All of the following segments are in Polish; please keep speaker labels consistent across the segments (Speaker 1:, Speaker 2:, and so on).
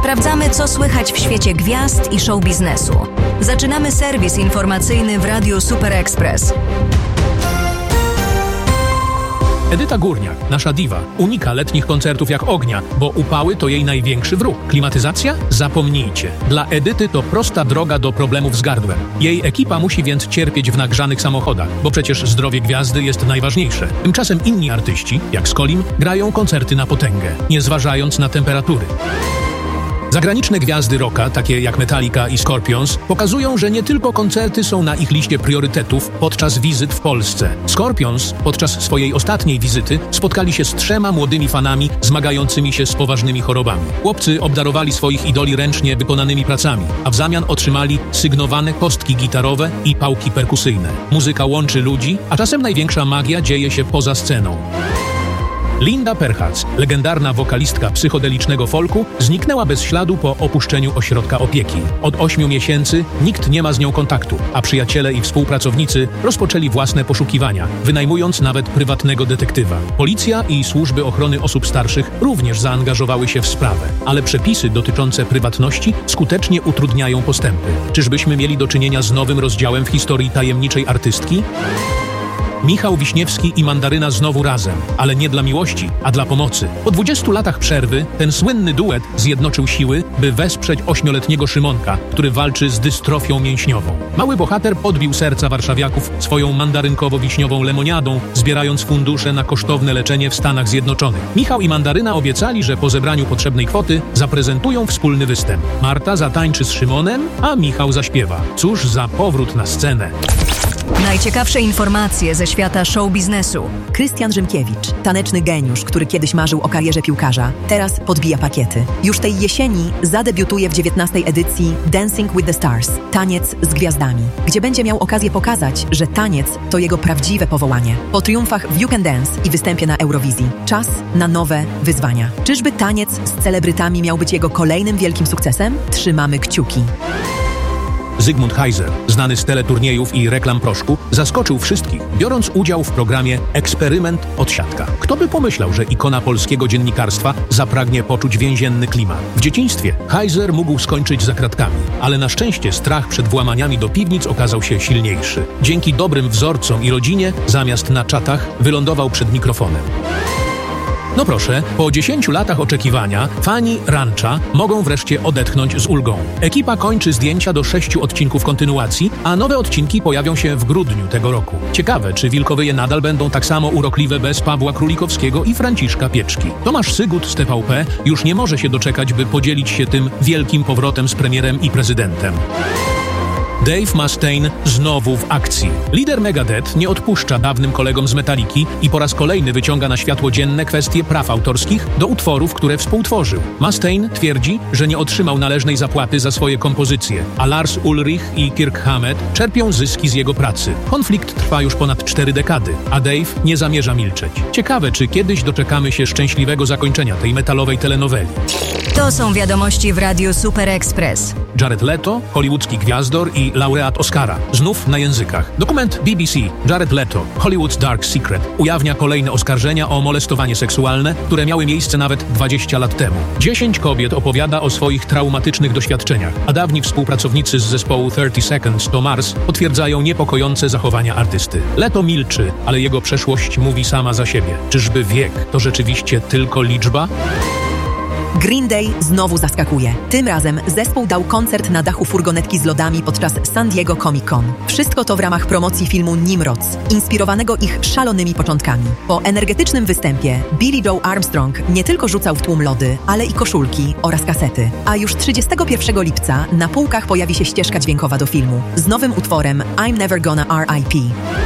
Speaker 1: Sprawdzamy, co słychać w świecie gwiazd i show biznesu. Zaczynamy serwis informacyjny w Radiu Super Express.
Speaker 2: Edyta Górniak, nasza diwa, unika letnich koncertów jak ognia, bo upały to jej największy wróg. Klimatyzacja? Zapomnijcie. Dla Edyty to prosta droga do problemów z gardłem. Jej ekipa musi więc cierpieć w nagrzanych samochodach, bo przecież zdrowie gwiazdy jest najważniejsze. Tymczasem inni artyści, jak Skolim, grają koncerty na potęgę, nie zważając na temperatury. Zagraniczne gwiazdy rocka, takie jak Metallica i Scorpions, pokazują, że nie tylko koncerty są na ich liście priorytetów podczas wizyt w Polsce. Scorpions podczas swojej ostatniej wizyty spotkali się z 3 młodymi fanami zmagającymi się z poważnymi chorobami. Chłopcy obdarowali swoich idoli ręcznie wykonanymi pracami, a w zamian otrzymali sygnowane kostki gitarowe i pałki perkusyjne. Muzyka łączy ludzi, a czasem największa magia dzieje się poza sceną. Linda Perhac, legendarna wokalistka psychodelicznego folku, zniknęła bez śladu po opuszczeniu ośrodka opieki. Od 8 miesięcy nikt nie ma z nią kontaktu, a przyjaciele i współpracownicy rozpoczęli własne poszukiwania, wynajmując nawet prywatnego detektywa. Policja i służby ochrony osób starszych również zaangażowały się w sprawę, ale przepisy dotyczące prywatności skutecznie utrudniają postępy. Czyżbyśmy mieli do czynienia z nowym rozdziałem w historii tajemniczej artystki? Michał Wiśniewski i Mandaryna znowu razem, ale nie dla miłości, a dla pomocy. Po 20 latach przerwy ten słynny duet zjednoczył siły, by wesprzeć 8-letniego Szymonka, który walczy z dystrofią mięśniową. Mały bohater podbił serca warszawiaków swoją mandarynkowo-wiśniową lemoniadą, zbierając fundusze na kosztowne leczenie w Stanach Zjednoczonych. Michał i Mandaryna obiecali, że po zebraniu potrzebnej kwoty zaprezentują wspólny występ. Marta zatańczy z Szymonem, a Michał zaśpiewa. Cóż za powrót na scenę.
Speaker 1: Najciekawsze informacje ze świata show biznesu.
Speaker 3: Krystian Rzymkiewicz, taneczny geniusz, który kiedyś marzył o karierze piłkarza, teraz podbija pakiety. Już tej jesieni zadebiutuje w 19. edycji Dancing with the Stars, taniec z gwiazdami, gdzie będzie miał okazję pokazać, że taniec to jego prawdziwe powołanie. Po triumfach w You Can Dance i występie na Eurowizji, czas na nowe wyzwania. Czyżby taniec z celebrytami miał być jego kolejnym wielkim sukcesem? Trzymamy kciuki.
Speaker 2: Zygmunt Heiser, znany z teleturniejów i reklam proszku, zaskoczył wszystkich, biorąc udział w programie Eksperyment od siatka. Kto by pomyślał, że ikona polskiego dziennikarstwa zapragnie poczuć więzienny klimat? W dzieciństwie Heiser mógł skończyć za kratkami, ale na szczęście strach przed włamaniami do piwnic okazał się silniejszy. Dzięki dobrym wzorcom i rodzinie, zamiast na czatach, wylądował przed mikrofonem. No proszę, po 10 latach oczekiwania fani Rancha mogą wreszcie odetchnąć z ulgą. Ekipa kończy zdjęcia do 6 odcinków kontynuacji, a nowe odcinki pojawią się w grudniu tego roku. Ciekawe, czy Wilkowyje nadal będą tak samo urokliwe bez Pawła Królikowskiego i Franciszka Pieczki. Tomasz Sygut z TVP już nie może się doczekać, by podzielić się tym wielkim powrotem z premierem i prezydentem. Dave Mustaine znowu w akcji. Lider Megadeth nie odpuszcza dawnym kolegom z Metalliki i po raz kolejny wyciąga na światło dzienne kwestie praw autorskich do utworów, które współtworzył. Mustaine twierdzi, że nie otrzymał należnej zapłaty za swoje kompozycje, a Lars Ulrich i Kirk Hammett czerpią zyski z jego pracy. Konflikt trwa już ponad 4 dekady, a Dave nie zamierza milczeć. Ciekawe, czy kiedyś doczekamy się szczęśliwego zakończenia tej metalowej telenoweli.
Speaker 1: To są wiadomości w Radiu Super Express.
Speaker 2: Jared Leto, hollywoodzki gwiazdor i laureat Oscara. Znów na językach. Dokument BBC Jared Leto, Hollywood's Dark Secret ujawnia kolejne oskarżenia o molestowanie seksualne, które miały miejsce nawet 20 lat temu. 10 kobiet opowiada o swoich traumatycznych doświadczeniach, a dawni współpracownicy z zespołu 30 Seconds to Mars potwierdzają niepokojące zachowania artysty. Leto milczy, ale jego przeszłość mówi sama za siebie. Czyżby wiek to rzeczywiście tylko liczba?
Speaker 3: Green Day znowu zaskakuje. Tym razem zespół dał koncert na dachu furgonetki z lodami podczas San Diego Comic Con. Wszystko to w ramach promocji filmu Nimrods, inspirowanego ich szalonymi początkami. Po energetycznym występie Billie Joe Armstrong nie tylko rzucał w tłum lody, ale i koszulki oraz kasety. A już 31 lipca na półkach pojawi się ścieżka dźwiękowa do filmu z nowym utworem I'm Never Gonna R.I.P.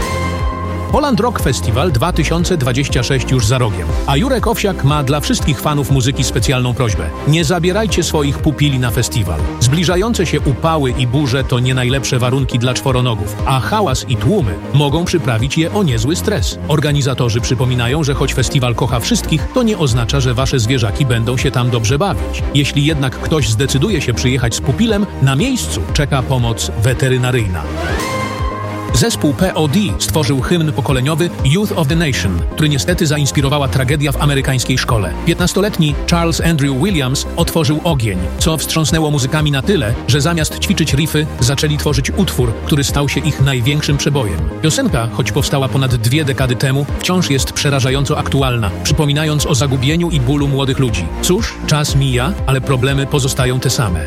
Speaker 2: Poland Rock Festival 2026 już za rogiem, a Jurek Owsiak ma dla wszystkich fanów muzyki specjalną prośbę. Nie zabierajcie swoich pupili na festiwal. Zbliżające się upały i burze to nie najlepsze warunki dla czworonogów, a hałas i tłumy mogą przyprawić je o niezły stres. Organizatorzy przypominają, że choć festiwal kocha wszystkich, to nie oznacza, że wasze zwierzaki będą się tam dobrze bawić. Jeśli jednak ktoś zdecyduje się przyjechać z pupilem, na miejscu czeka pomoc weterynaryjna. Zespół POD stworzył hymn pokoleniowy Youth of the Nation, który niestety zainspirowała tragedia w amerykańskiej szkole. 15-letni Charles Andrew Williams otworzył ogień, co wstrząsnęło muzykami na tyle, że zamiast ćwiczyć riffy, zaczęli tworzyć utwór, który stał się ich największym przebojem. Piosenka, choć powstała ponad 2 dekady temu, wciąż jest przerażająco aktualna, przypominając o zagubieniu i bólu młodych ludzi. Cóż, czas mija, ale problemy pozostają te same.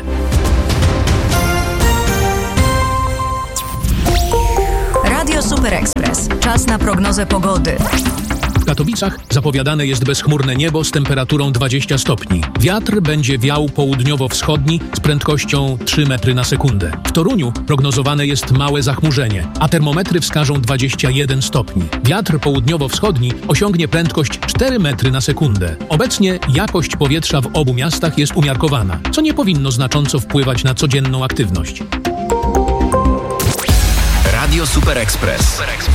Speaker 1: Radio Super Express. Czas na prognozę pogody.
Speaker 2: W Katowicach zapowiadane jest bezchmurne niebo z temperaturą 20 stopni. Wiatr będzie wiał południowo-wschodni z prędkością 3 metry na sekundę. W Toruniu prognozowane jest małe zachmurzenie, a termometry wskażą 21 stopni. Wiatr południowo-wschodni osiągnie prędkość 4 metry na sekundę. Obecnie jakość powietrza w obu miastach jest umiarkowana, co nie powinno znacząco wpływać na codzienną aktywność.
Speaker 4: Radio Super Express.